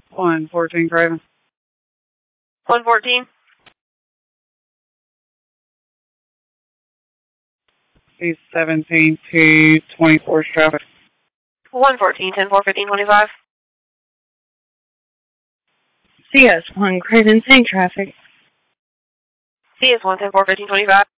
114 Craven. 114. East 17 to 24 traffic. 114, 10, 4, 15, 25. CS1 Craven, same traffic. CS1, 10, 4, 15, 25.